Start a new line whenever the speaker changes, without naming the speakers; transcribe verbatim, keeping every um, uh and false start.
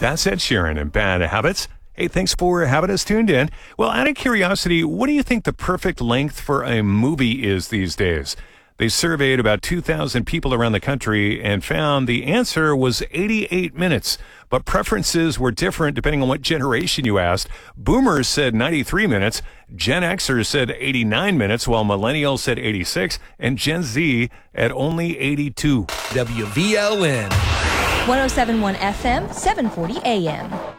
That's Ed Sheeran and Bad Habits. Hey, thanks for having us tuned in. Well, out of curiosity, what do you think the perfect length for a movie is these days? They surveyed about two thousand people around the country and found the answer was eighty-eight minutes. But preferences were different depending on what generation you asked. Boomers said ninety-three minutes, Gen Xers said eighty-nine minutes, while Millennials said eighty-six, and Gen Z at only eighty-two.
W V L N
one oh seven point one F M, seven forty A M.